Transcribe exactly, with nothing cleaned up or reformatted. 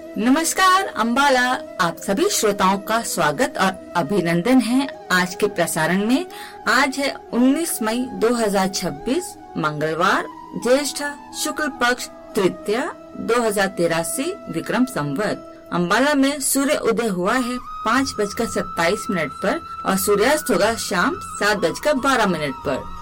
नमस्कार अंबाला, आप सभी श्रोताओं का स्वागत और अभिनंदन है आज के प्रसारण में। आज है उन्नीस मई दो हज़ार छब्बीस मंगलवार, ज्येष्ठ शुक्ल पक्ष तृतीया दो हजार तिरासी विक्रम संवत। अंबाला में सूर्य उदय हुआ है पाँच बजकर सत्ताईस मिनट पर और सूर्यास्त होगा शाम सात बजकर बारह मिनट पर।